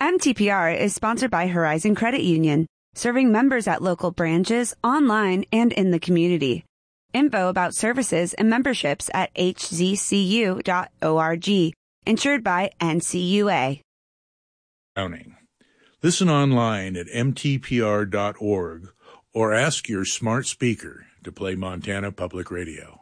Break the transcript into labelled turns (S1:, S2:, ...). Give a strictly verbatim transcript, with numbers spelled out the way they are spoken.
S1: M T P R is sponsored by Horizon Credit Union, serving members at local branches, online, and in the community. Info about services and memberships at h z c u dot org. Insured by N C U A.
S2: Listen online at m t p r dot org or ask your smart speaker to play Montana Public Radio.